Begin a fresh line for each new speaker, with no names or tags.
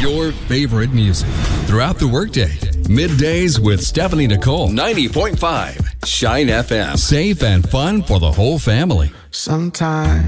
Your favorite music throughout the workday. Middays with Stephanie Nicole. 90.5 Shine FM. Safe and fun for the whole family.
Sometimes